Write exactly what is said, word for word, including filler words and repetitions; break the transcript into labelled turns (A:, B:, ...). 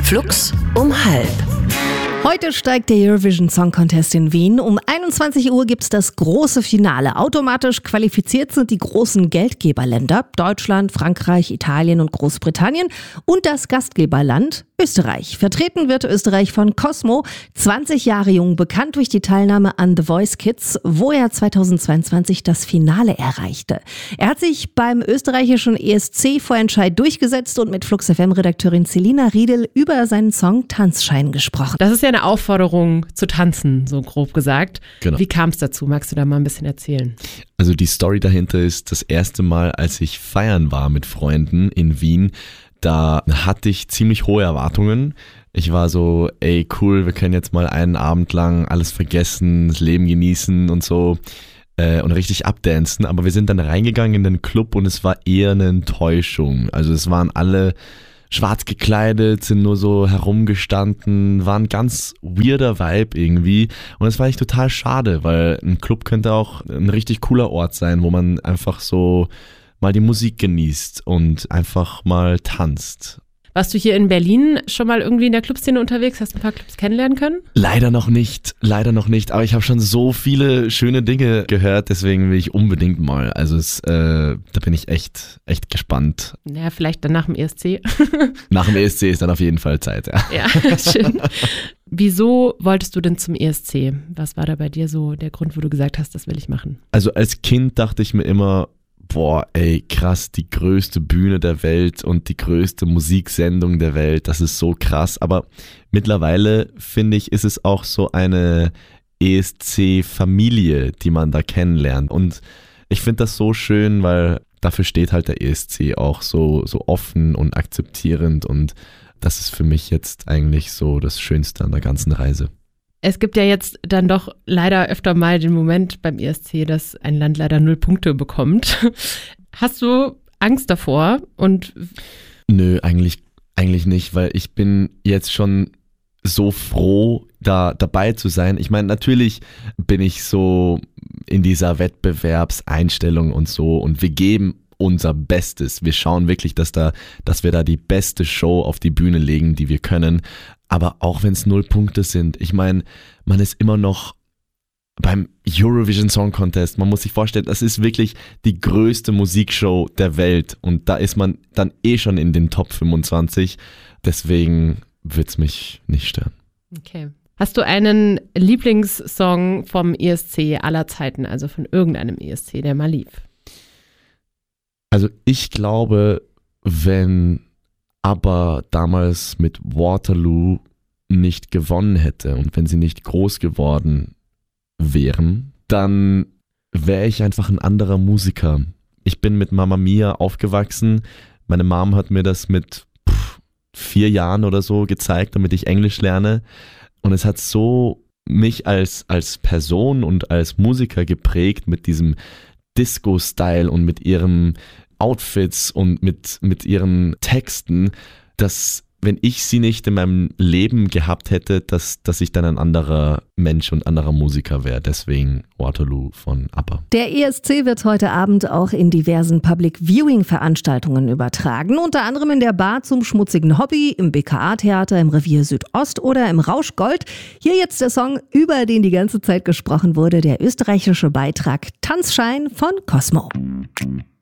A: Flux um halb.
B: Heute steigt der Eurovision Song Contest in Wien. Um einundzwanzig Uhr gibt es das große Finale. Automatisch qualifiziert sind die großen Geldgeberländer Deutschland, Frankreich, Italien und Großbritannien und das Gastgeberland Österreich. Vertreten wird Österreich von Cosmo, zwanzig Jahre jung, bekannt durch die Teilnahme an The Voice Kids, wo er zweitausendzweiundzwanzig das Finale erreichte. Er hat sich beim österreichischen E S C-Vorentscheid durchgesetzt und mit Flux F M-Redakteurin Selina Riedel über seinen Song Tanzschein gesprochen.
C: Das ist ja eine Aufforderung zu tanzen, so grob gesagt.
D: Genau.
C: Wie kam es dazu? Magst du da mal ein bisschen erzählen?
D: Also die Story dahinter ist, das erste Mal, als ich feiern war mit Freunden in Wien, da hatte ich ziemlich hohe Erwartungen. Ich war so, ey cool, wir können jetzt mal einen Abend lang alles vergessen, das Leben genießen und so äh, und richtig abdancen. Aber wir sind dann reingegangen in den Club und es war eher eine Enttäuschung. Also es waren alle schwarz gekleidet, sind nur so herumgestanden, war ein ganz weirder Vibe irgendwie und das war echt total schade, weil ein Club könnte auch ein richtig cooler Ort sein, wo man einfach so mal die Musik genießt und einfach mal tanzt.
C: Warst du hier in Berlin schon mal irgendwie in der Clubszene unterwegs? Hast du ein paar Clubs kennenlernen können?
D: Leider noch nicht, leider noch nicht, aber ich habe schon so viele schöne Dinge gehört, deswegen will ich unbedingt mal. Also es, äh, da bin ich echt, echt gespannt.
C: Ja, vielleicht dann nach dem E S C.
D: Nach dem E S C ist dann auf jeden Fall Zeit, ja.
C: Ja, schön. Wieso wolltest du denn zum E S C? Was war da bei dir so der Grund, wo du gesagt hast, das will ich machen?
D: Also als Kind dachte ich mir immer, boah, ey, krass, die größte Bühne der Welt und die größte Musiksendung der Welt, das ist so krass. Aber mittlerweile, finde ich, ist es auch so eine E S C-Familie, die man da kennenlernt. Und ich finde das so schön, weil dafür steht halt der E S C auch so, so offen und akzeptierend. Und das ist für mich jetzt eigentlich so das Schönste an der ganzen Reise.
C: Es gibt ja jetzt dann doch leider öfter mal den Moment beim E S C, dass ein Land leider null Punkte bekommt. Hast du Angst davor? Und
D: Nö, eigentlich, eigentlich nicht, weil ich bin jetzt schon so froh, da dabei zu sein. Ich meine, natürlich bin ich so in dieser Wettbewerbseinstellung und so und wir geben unser Bestes. Wir schauen wirklich, dass, da, dass wir da die beste Show auf die Bühne legen, die wir können. Aber auch wenn es null Punkte sind, ich meine, man ist immer noch beim Eurovision Song Contest. Man muss sich vorstellen, das ist wirklich die größte Musikshow der Welt und da ist man dann eh schon in den Top fünfundzwanzig. Deswegen wird es mich nicht stören.
C: Okay. Hast du einen Lieblingssong vom E S C aller Zeiten, also von irgendeinem E S C, der mal lief?
D: Also ich glaube, wenn ABBA damals mit Waterloo nicht gewonnen hätte und wenn sie nicht groß geworden wären, dann wäre ich einfach ein anderer Musiker. Ich bin mit Mamma Mia aufgewachsen. Meine Mom hat mir das mit pff, vier Jahren oder so gezeigt, damit ich Englisch lerne. Und es hat so mich als, als Person und als Musiker geprägt mit diesem Disco-Style und mit ihrem Outfits und mit, mit ihren Texten, dass wenn ich sie nicht in meinem Leben gehabt hätte, dass, dass ich dann ein anderer Mensch und anderer Musiker wäre. Deswegen Waterloo von ABBA.
B: Der E S C wird heute Abend auch in diversen Public-Viewing-Veranstaltungen übertragen, unter anderem in der Bar zum schmutzigen Hobby, im B K A-Theater, im Revier Südost oder im Rauschgold. Hier jetzt der Song, über den die ganze Zeit gesprochen wurde, der österreichische Beitrag Tanzschein von Cosmo.